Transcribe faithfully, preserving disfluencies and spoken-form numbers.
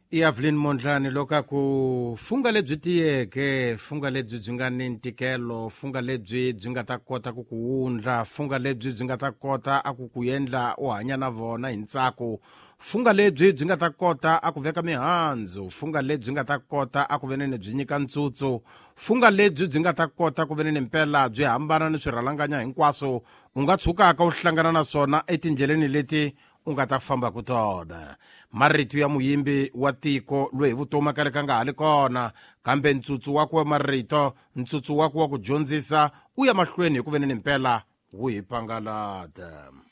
Evelyn Mondlane loka ku funga lebyi tiyeke, funga lebyi byi nga ni ntikelo, funga lebyi byi nga ta kota ku ku wundla, funga lebyi byi nga ta kota aku ku endla u hanya na vona hi ntsako, funga lebyi byi nga ta kota aku veka mihandzu, funga lebyi nga ta kota aku venene byi nyika ntsutsu, funga lebyi byi nga ta kota ku venene mpela byi hambana ni swirhalanganya hinkwaswo u nga tshukaka u hlangana na swona etindleleni leti u nga ta famba ku tona. Marito ya muyimbi wa tiko loyi vutomi ka ka nga hali kona, kambe ntsutsu wa ku wa marito, ntsutsu wa ku wa ku dyondzisa u ya mahlweni hi ku venene mpela wu hi pangalata.